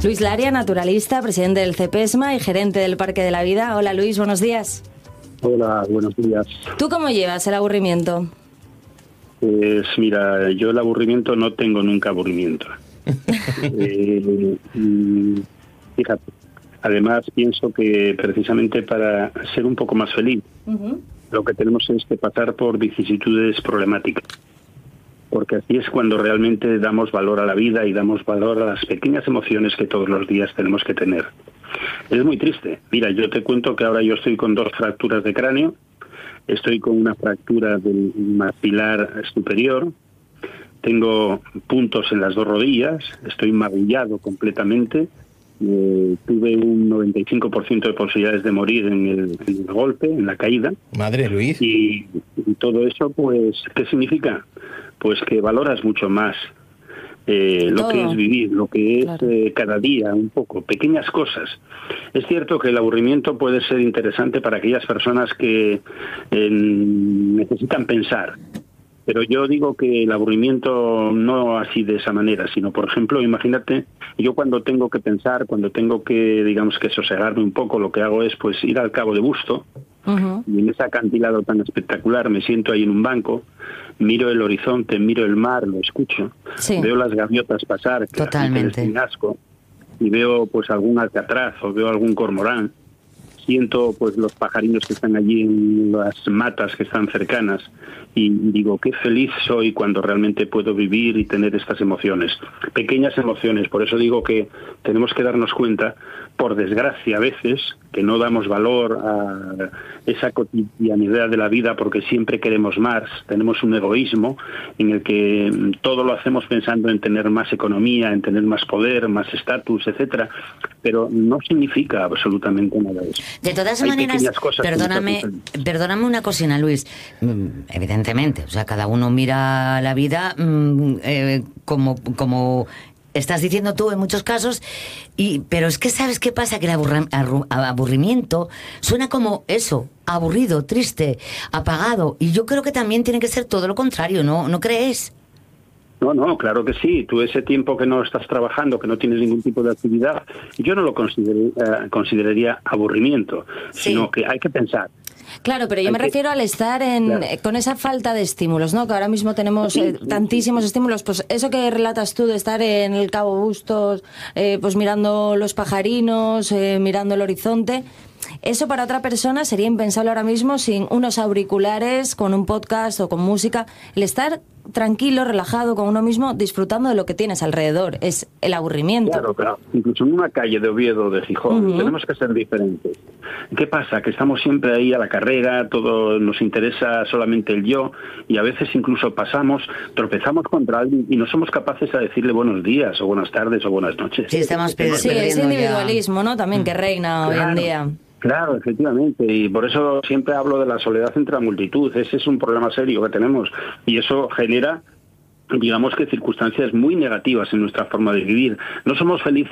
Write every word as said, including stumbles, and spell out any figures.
Luis Laria, naturalista, presidente del CEPESMA y gerente del Parque de la Vida. Hola Luis, buenos días. Hola, buenos días. ¿Tú cómo llevas el aburrimiento? Pues mira, yo el aburrimiento no tengo nunca aburrimiento. eh, y, fíjate, además pienso que precisamente para ser un poco más feliz, uh-huh. lo que tenemos es que pasar por vicisitudes problemáticas. Porque así es cuando realmente damos valor a la vida y damos valor a las pequeñas emociones que todos los días tenemos que tener. Es muy triste. Mira, yo te cuento que ahora yo estoy con dos fracturas de cráneo, estoy con una fractura del maxilar superior, tengo puntos en las dos rodillas, estoy magullado completamente, eh, tuve un noventa y cinco por ciento de posibilidades de morir en el, en el golpe, en la caída. Madre Luis. Y, y todo eso, pues, ¿qué significa? Pues que valoras mucho más eh, lo que es vivir, lo que es claro. eh, cada día, un poco, pequeñas cosas. Es cierto que el aburrimiento puede ser interesante para aquellas personas que eh, necesitan pensar, pero yo digo que el aburrimiento no así de esa manera, sino, por ejemplo, imagínate, yo cuando tengo que pensar, cuando tengo que, digamos, que sosegarme un poco, lo que hago es pues ir al Cabo de Busto, uh-huh. y en ese acantilado tan espectacular me siento ahí en un banco, miro el horizonte, miro el mar, lo escucho, sí. veo las gaviotas pasar, que totalmente es asco, y veo pues algún alcatraz o veo algún cormorán, siento pues los pajarinos que están allí en las matas que están cercanas y digo qué feliz soy cuando realmente puedo vivir y tener estas emociones, pequeñas emociones. Por eso digo que tenemos que darnos cuenta, por desgracia a veces, que no damos valor a esa cotidianidad de la vida porque siempre queremos más, tenemos un egoísmo en el que todo lo hacemos pensando en tener más economía, en tener más poder, más estatus, etcétera, pero no significa absolutamente nada de eso. De todas Hay maneras, perdóname, perdóname una cosina, Luis. Evidentemente, o sea, cada uno mira la vida mmm, eh, como, como estás diciendo tú en muchos casos, y pero es que ¿sabes qué pasa? Que el aburra, aburrimiento suena como eso, aburrido, triste, apagado, y yo creo que también tiene que ser todo lo contrario, ¿no? ¿No crees? No, no, claro que sí. Tú ese tiempo que no estás trabajando, que no tienes ningún tipo de actividad, yo no lo consider, uh, consideraría aburrimiento, sí. sino que hay que pensar. Claro, pero yo me refiero al estar en claro. con esa falta de estímulos, ¿no? Que ahora mismo tenemos eh, tantísimos estímulos. Pues eso que relatas tú de estar en el Cabo Bustos, eh, pues mirando los pajarinos, eh, mirando el horizonte, eso para otra persona sería impensable ahora mismo sin unos auriculares, con un podcast o con música. El estar tranquilo, relajado con uno mismo, disfrutando de lo que tienes alrededor, es el aburrimiento. Claro, claro. Incluso en una calle de Oviedo, de Gijón, uh-huh. tenemos que ser diferentes. ¿Qué pasa? Que estamos siempre ahí a la carrera, todo nos interesa solamente el yo, y a veces incluso pasamos, tropezamos contra alguien y no somos capaces a decirle buenos días, o buenas tardes, o buenas noches. Sí, estamos sí, ese individualismo, ya. ¿no? También que reina claro. hoy en día. Claro, efectivamente, y por eso siempre hablo de la soledad entre la multitud. Ese es un problema serio que tenemos y eso genera, digamos que circunstancias muy negativas en nuestra forma de vivir. No somos felices